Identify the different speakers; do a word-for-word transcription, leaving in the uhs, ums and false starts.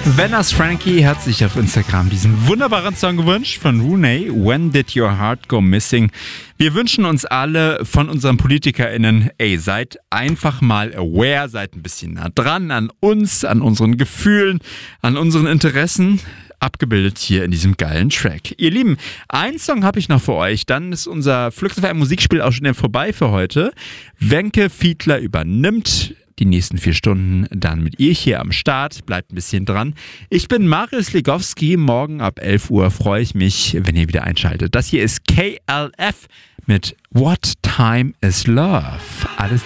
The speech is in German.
Speaker 1: Venus Frankie hat sich auf Instagram diesen wunderbaren Song gewünscht von Rooney, When Did Your Heart Go Missing? Wir wünschen uns alle von unseren PolitikerInnen, ey, seid einfach mal aware, seid ein bisschen nah dran an uns, an unseren Gefühlen, an unseren Interessen. Abgebildet hier in diesem geilen Track. Ihr Lieben, einen Song habe ich noch für euch, dann ist unser Flux F M Musikspiel auch schon vorbei für heute. Wenke Fiedler übernimmt die nächsten vier Stunden dann mit ihr hier am Start. Bleibt ein bisschen dran. Ich bin Marius Legowski. Morgen ab elf Uhr freue ich mich, wenn ihr wieder einschaltet. Das hier ist K L F mit What Time Is Love. Alles